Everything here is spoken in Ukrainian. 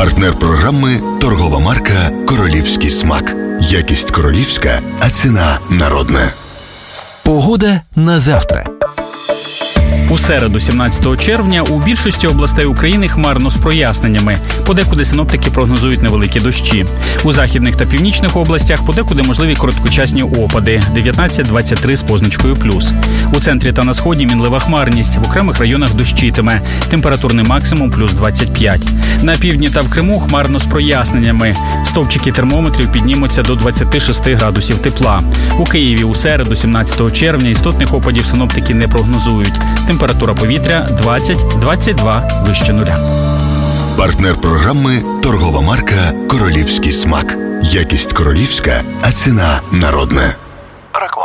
Партнер програми – торгова марка «Королівський смак». Якість королівська, а ціна народна. Погода на завтра. У середу, 17 червня, у більшості областей України хмарно з проясненнями. Подекуди синоптики прогнозують невеликі дощі. У західних та північних областях подекуди можливі короткочасні опади – 19-23 з позначкою плюс. У центрі та на сході мінлива хмарність, в окремих районах дощитиме. Температурний максимум плюс 25. На півдні та в Криму хмарно з проясненнями. Стовпчики термометрів піднімуться до 26 градусів тепла. У Києві у середу, 17 червня, істотних опадів синоптики не прогнозують. Температура повітря 20-22 вище нуля. Партнер програми – торгова марка «Королівський смак». Якість королівська, а ціна народна.